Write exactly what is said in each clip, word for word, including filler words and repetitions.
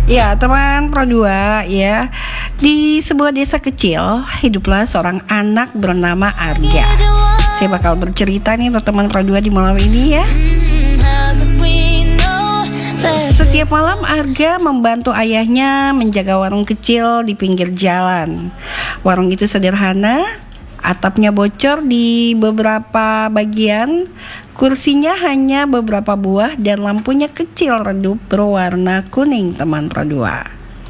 Ya, teman Pro dua ya. Di sebuah desa kecil, hiduplah seorang anak bernama Arga. Saya bakal bercerita nih untuk teman Pro dua di malam ini ya. Setiap malam Arga membantu ayahnya menjaga warung kecil di pinggir jalan. Warung itu sederhana, atapnya bocor di beberapa bagian, kursinya hanya beberapa buah, dan lampunya kecil redup berwarna kuning, teman Pro dua.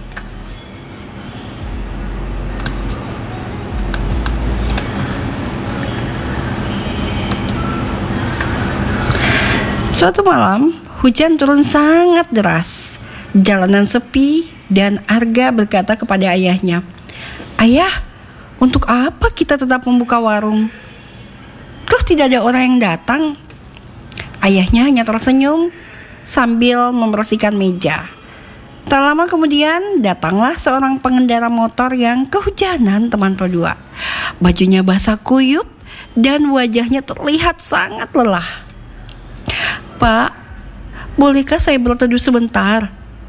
Suatu malam, hujan turun sangat deras. Jalanan sepi dan Arga berkata kepada ayahnya, "Ayah, untuk apa kita tetap membuka warung? Toh tidak ada orang yang datang." Ayahnya hanya tersenyum sambil membersihkan meja. Tak lama kemudian datanglah seorang pengendara motor yang kehujanan, teman Pro dua. Bajunya basah kuyup dan wajahnya terlihat sangat lelah. "Pak, bolehkah saya berteduh sebentar?"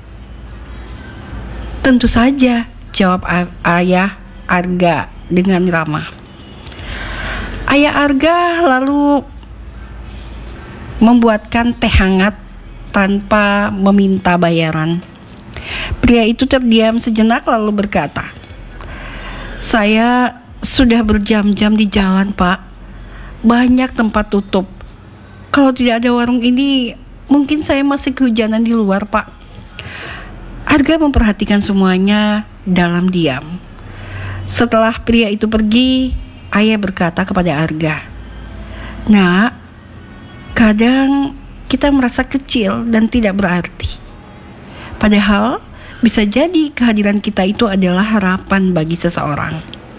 "Tentu saja," jawab ayah Arga dengan ramah. Ayah Arga lalu membuatkan teh hangat tanpa meminta bayaran. Pria itu terdiam sejenak lalu berkata, "Saya sudah berjam-jam di jalan, Pak. Banyak tempat tutup. Kalau tidak ada warung ini, mungkin saya masih kehujanan di luar, Pak." Arga memperhatikan semuanya dalam diam. Setelah pria itu pergi, ayah berkata kepada Arga, "Nak, kadang kita merasa kecil dan tidak berarti. Padahal bisa jadi kehadiran kita itu adalah harapan bagi seseorang."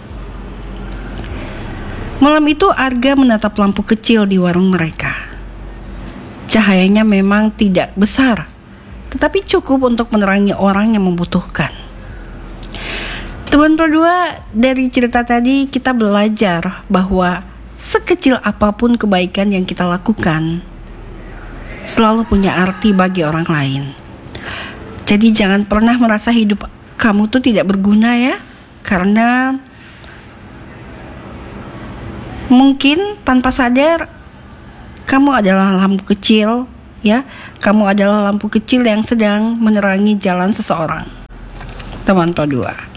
Malam itu Arga menatap lampu kecil di warung mereka. Cahayanya memang tidak besar, tetapi cukup untuk menerangi orang yang membutuhkan. Teman Pro dua, dari cerita tadi kita belajar bahwa sekecil apapun kebaikan yang kita lakukan selalu punya arti bagi orang lain. Jadi jangan pernah merasa hidup kamu tuh tidak berguna ya, karena mungkin tanpa sadar kamu adalah lampu kecil ya, kamu adalah lampu kecil yang sedang menerangi jalan seseorang, teman Pro dua.